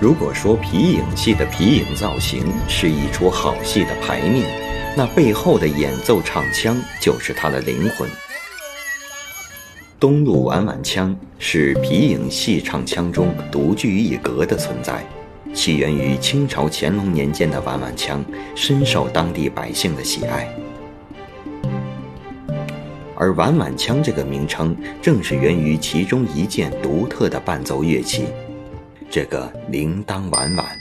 如果说皮影戏的皮影造型是一出好戏的排面，那背后的演奏唱腔就是它的灵魂。东路碗碗腔是皮影戏唱腔中独具一格的存在，起源于清朝乾隆年间的碗碗腔，深受当地百姓的喜爱。而碗碗腔这个名称正是源于其中一件独特的伴奏乐器，这个铃铛碗碗。